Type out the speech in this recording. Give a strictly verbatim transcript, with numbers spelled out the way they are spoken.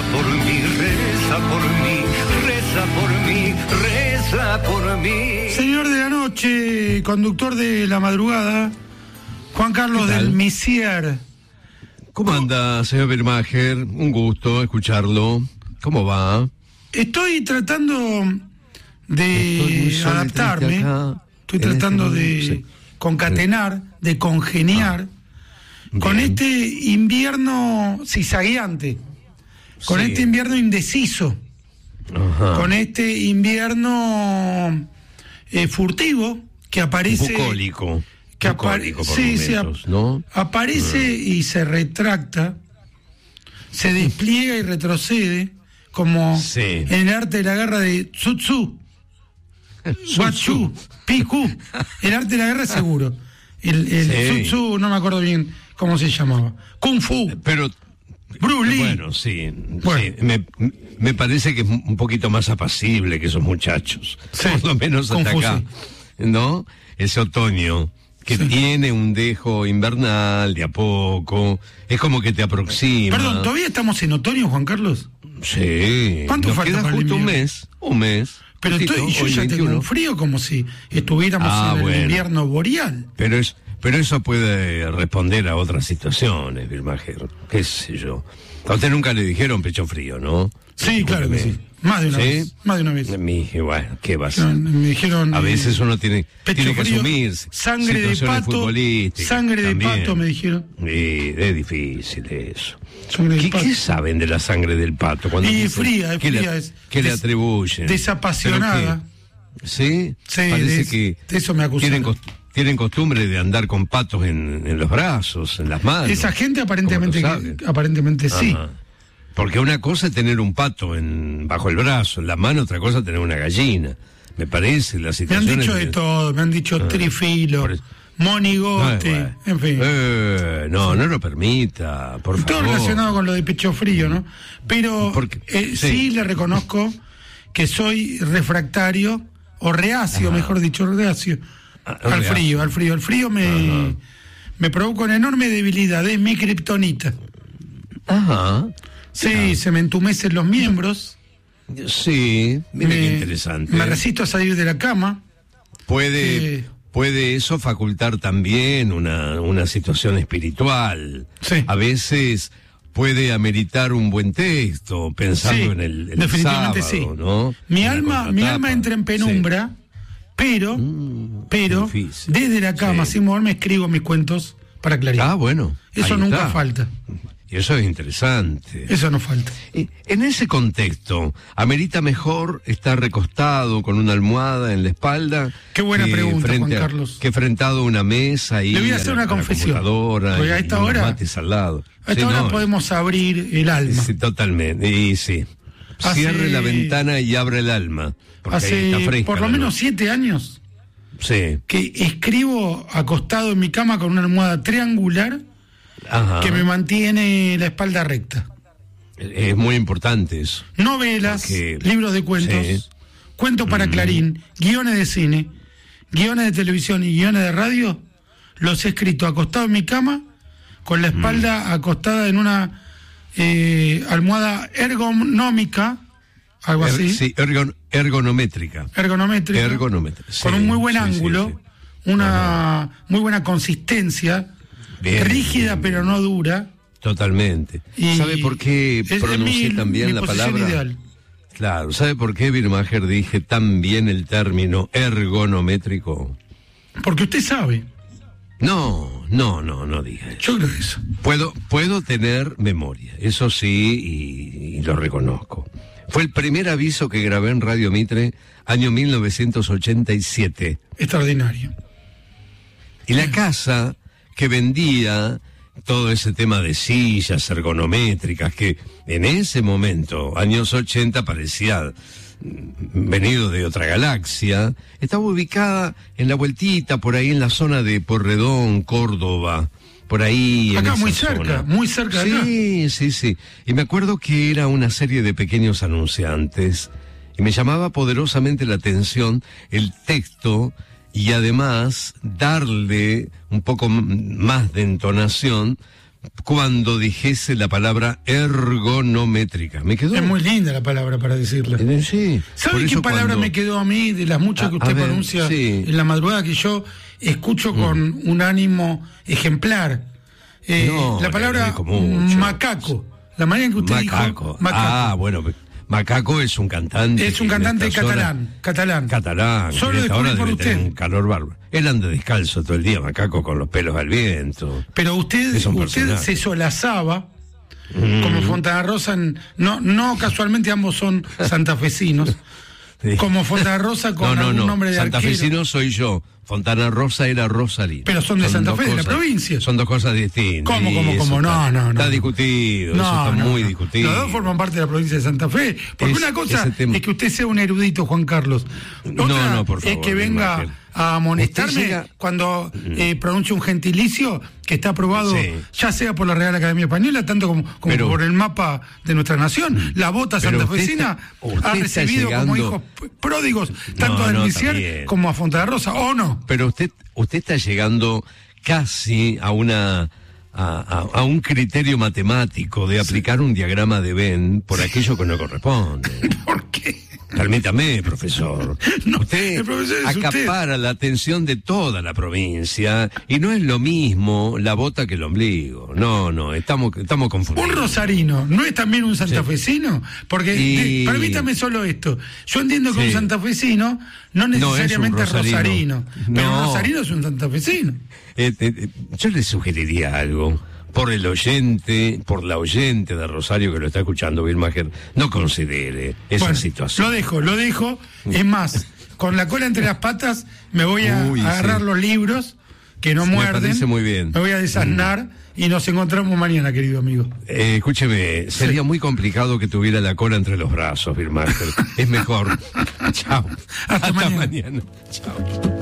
por mí, reza por mí, reza por mí, reza por mí. Señor de la noche, conductor de la madrugada, Juan Carlos del Misier. ¿Cómo anda, señor Birmacher? Un gusto escucharlo. ¿Cómo va? Estoy tratando de Estoy adaptarme, estoy tratando este de sí. concatenar, de congeniar Ah, con bien. este invierno cizagueante, con Sí. este invierno indeciso, Ajá. con este invierno eh, furtivo que aparece... Bucólico. que apare- Bucólico por sí, sí, momentos, ap- ¿no? aparece y se retracta, se despliega y retrocede, como Sí. en el arte de la guerra de Tzu Tzu, Guachu, Piku, el arte de la guerra seguro, el, el Sí. Tzu Tzu, no me acuerdo bien cómo se llamaba, Kung Fu, Pero, Bruce Lee. bueno, sí, Bueno. sí, me, me parece que es un poquito más apacible que esos muchachos, Sí. por lo menos hasta Confuso. acá, ¿no? Ese otoño que Sí. tiene un dejo invernal de a poco, es como que te aproxima. Perdón, ¿todavía estamos en otoño, Juan Carlos? Sí. ¿Cuánto Nos falta queda para el justo un invierno? mes, un mes. Pero justito, estoy- yo hoy ya tengo veintiuno. un frío como si estuviéramos Ah, en el bueno. invierno boreal. Pero es, pero eso puede responder a otras situaciones, Birmacher, qué sé yo. A usted nunca le dijeron pecho frío, ¿no? Sí, claro que sí. Más de una ¿Sí? vez. Más de una vez. Mi, bueno, ¿qué va a No, ser? me dijeron. A veces eh, uno tiene, pecho tiene que frío, asumirse. Sangre de situaciones pato. futbolísticas Sangre de también. pato, me dijeron. Sí, es difícil eso. Sangre de ¿Qué, pato. ¿Qué saben de la sangre del pato? Cuando Y dicen fría, es que fría, le, es que le des- atribuyen. desapasionada. ¿Pero qué? ¿Sí? Sí, Parece de- que de eso me acusaron. tienen, cost- tienen costumbre de andar con patos en, en los brazos, en las manos. Esa gente aparentemente, ¿Cómo lo que- saben? aparentemente sí. Ajá. Porque una cosa es tener un pato en, bajo el brazo, en la mano, otra cosa es tener una gallina. Me parece, la Me han situación dicho de todo, me han dicho trifilo, por eso. monigote, en fin. Eh, no, no lo permita, por Todo favor. relacionado con lo de pecho frío, ¿no? Pero Porque- eh, sí. sí. le reconozco que soy refractario, o reacio, Ajá. mejor dicho, reacio, Ah, al reacio. frío, al frío. El frío me, me provoca una enorme debilidad, es mi kriptonita. Ajá. Sí, se me entumecen los miembros. Sí, mire me, qué interesante. me resisto a salir de la cama. Puede, Eh. puede eso facultar también una, una situación espiritual. Sí. A veces puede ameritar un buen texto, pensando Sí, en el, el definitivamente sábado, sí. ¿no? Mi En la alma, mi contratapa. alma entra en penumbra, pero, pero difícil. desde la cama, Sí. sin moverme, escribo mis cuentos para Sí. Clarín. Ah, bueno. Eso ahí nunca está. falta. Y eso es interesante. Eso no falta. Eh, En ese contexto, ¿amerita mejor estar recostado con una almohada en la espalda? Qué buena que pregunta, frente Juan a- Carlos. Que frentado a una mesa y Le voy a hacer una confesión. computadora Porque a y esta unos hora- mates al lado. A esta Sí, hora no, podemos abrir el alma. sí, totalmente. Y sí. Hace- Cierre la ventana y abre el alma. Porque ahí Hace está fresca por lo la menos noche. siete años Sí. que escribo acostado en mi cama con una almohada triangular Ajá. que me mantiene la espalda recta. Es muy importante eso. Novelas, Porque- libros de cuentos, Sí. cuentos para Clarín, guiones de cine, guiones de televisión y guiones de radio, los he escrito acostado en mi cama, con la espalda acostada en una eh, almohada ergonómica, algo Er- así, sí, ergon- ergonométrica. ergonométrica, Ergonométrica, sí, con un muy buen sí, sí, ángulo, sí. una muy buena consistencia, Bien, rígida bien, pero no dura. Totalmente. Y ¿Sabe por qué es- es pronuncié mi- también mi la posición palabra? ideal. Claro, ¿sabe por qué, Birmacher, dije tan bien el término ergonométrico? Porque usted sabe, No, no, no, no diga eso. yo creo que eso. Puedo, puedo tener memoria, eso sí, y, y lo reconozco. Fue el primer aviso que grabé en Radio Mitre, año mil novecientos ochenta y siete. Extraordinario. Y la casa que vendía todo ese tema de sillas ergonométricas, que en ese momento, años ochenta, parecía mm, venido de otra galaxia, estaba ubicada en la vueltita, por ahí en la zona de Porredón, Córdoba, por ahí. en Acá, esa muy cerca, zona. muy cerca de acá. Sí, sí, sí. Y me acuerdo que era una serie de pequeños anunciantes, y me llamaba poderosamente la atención el texto, y además darle un poco m- más de entonación cuando dijese la palabra ergonométrica. Me quedó. Es muy linda la palabra para decirla. Eh, Sí. ¿Sabe por qué eso palabra cuando- me quedó a mí de las muchas que A- a usted ver, pronuncia sí. en la madrugada que yo escucho con un ánimo ejemplar? Eh, No, la le palabra agradezco mucho. macaco. La manera en que usted Macaco. dijo macaco. Ah, bueno. Macaco es un cantante. Es un que en cantante estas horas- catalán, catalán. Catalán. Solo que en esta hora descubrí por debe tener usted. un calor bárbaro. Él anda descalzo todo el día, Macaco, con los pelos al viento. Pero usted, Es un usted personaje. se solazaba como Fontana Rosa, en- no, no casualmente ambos son santafesinos, Sí. como Fontana Rosa con no, no, algún no. nombre de arquero. Santafesino soy yo. Fontana Rosa era Rosalía. Pero son de Santa dos Fe, de la cosas- provincia. Son dos cosas distintas. ¿Cómo, y cómo, eso cómo? No, está- no, no. Está discutido, eso está muy no. discutido. Los dos forman parte de la provincia de Santa Fe. Porque Es- una cosa ese tema- es que usted sea un erudito, Juan Carlos. Otra No, no, por es favor, que venga Ángel. a amonestarme Usted llega- cuando eh, pronuncia un gentilicio que está aprobado Sí. ya sea por la Real Academia Española, tanto como, como Pero- por el mapa de nuestra nación. La bota Pero usted santafesina está- usted ha está recibido como llegando- hijos p- pródigos tanto No, a no, Delmiciar está bien. como a Fontana Rosa, ¿o no? Pero usted, usted está llegando casi a una a, a- a un criterio matemático de aplicar un diagrama de Venn por aquello que no corresponde. ¿Por qué? Permítame, profesor. No, usted el profesor es usted. acapara la atención de toda la provincia y no es lo mismo la bota que el ombligo. No, no, estamos, estamos confundidos. Un rosarino, ¿no es también un santafesino? Porque, Y- de- permítame solo esto. Yo entiendo que Sí. un santafesino no necesariamente es, rosarino. rosarino, pero No. un rosarino es un santafesino. Eh, eh, eh, yo le sugeriría algo. Por el oyente, por la oyente de Rosario que lo está escuchando, Vilmacher, no considere esa Bueno, situación. lo dejo, lo dejo. Es más, con la cola entre las patas me voy a Uy, agarrar sí. los libros que no Me muerden. parece muy bien. Me voy a desasnar y nos encontramos mañana, querido amigo. Eh, escúcheme, sería muy complicado que tuviera la cola entre los brazos, Vilmacher. Es mejor. Chao. Hasta mañana. mañana. Chao.